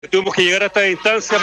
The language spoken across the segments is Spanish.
Tuvimos que llegar a esta instancia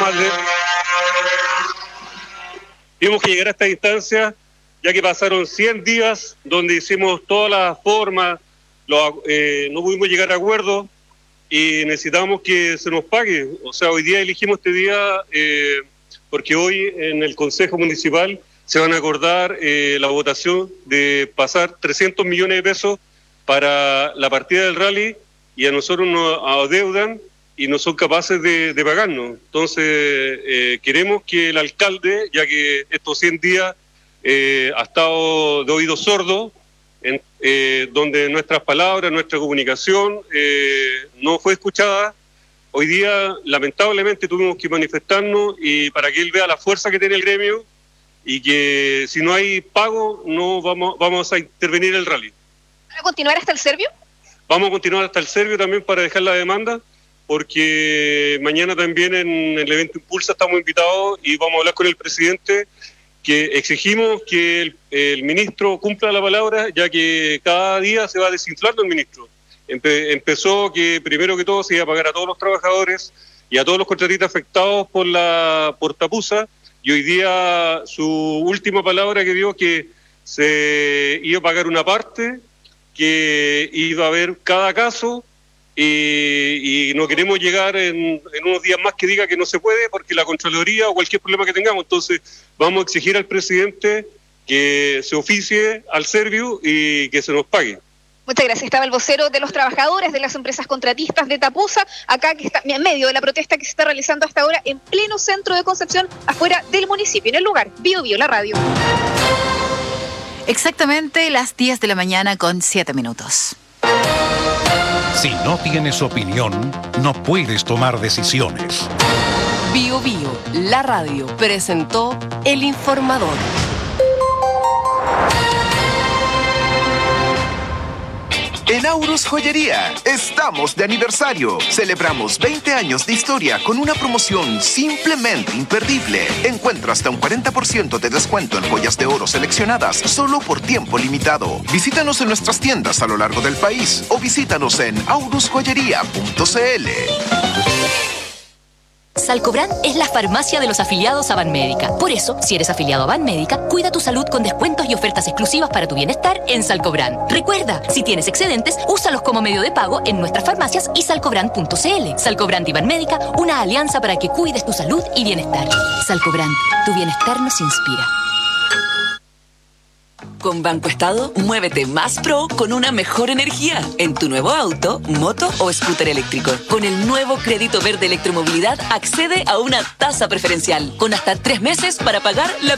ya que pasaron 100 días donde hicimos todas las formas, no pudimos llegar a acuerdo y necesitamos que se nos pague. O sea, hoy día elegimos este día porque hoy en el Consejo Municipal se van a acordar la votación de pasar 300 millones de pesos para la partida del rally y a nosotros nos adeudan y no son capaces de pagarnos. Entonces, queremos que el alcalde, ya que estos 100 días ha estado de oído sordo, donde nuestras palabras, nuestra comunicación no fue escuchada, hoy día lamentablemente tuvimos que manifestarnos y para que él vea la fuerza que tiene el gremio y que si no hay pago no vamos a intervenir en el rally. ¿Van a continuar hasta el Servio? Vamos a continuar hasta el Servio también para dejar la demanda, porque mañana también en el evento Impulsa estamos invitados y vamos a hablar con el presidente, que exigimos que el ministro cumpla la palabra, ya que cada día se va desinflando el ministro. Empezó que primero que todo se iba a pagar a todos los trabajadores y a todos los contratistas afectados por Tapusa, y hoy día su última palabra que dio que se iba a pagar una parte, que iba a ver cada caso, y no queremos llegar en unos días más que diga que no se puede porque la Contraloría o cualquier problema que tengamos. Entonces vamos a exigir al presidente que se oficie al Servio y que se nos pague. Muchas gracias. Estaba el vocero de los trabajadores de las empresas contratistas de Tapusa, acá que está en medio de la protesta que se está realizando hasta ahora en pleno centro de Concepción, afuera del municipio, en el lugar Bio Bio, la radio. Exactamente las 10 de la mañana con 7 minutos. Si no tienes opinión, no puedes tomar decisiones. Bio Bio, la radio, presentó El Informador. En Aurus Joyería estamos de aniversario. Celebramos 20 años de historia con una promoción simplemente imperdible. Encuentra hasta un 40% de descuento en joyas de oro seleccionadas solo por tiempo limitado. Visítanos en nuestras tiendas a lo largo del país o visítanos en aurusjoyería.cl. Salcobran es la farmacia de los afiliados a Banmédica. Por eso, si eres afiliado a Banmédica, cuida tu salud con descuentos y ofertas exclusivas para tu bienestar en Salcobran. Recuerda, si tienes excedentes, úsalos como medio de pago en nuestras farmacias y salcobran.cl. Salcobran y Banmédica, una alianza para que cuides tu salud y bienestar. Salcobran, tu bienestar nos inspira. Con Banco Estado, muévete más pro con una mejor energía en tu nuevo auto, moto o scooter eléctrico. Con el nuevo crédito verde electromovilidad, accede a una tasa preferencial con hasta 3 meses para pagar la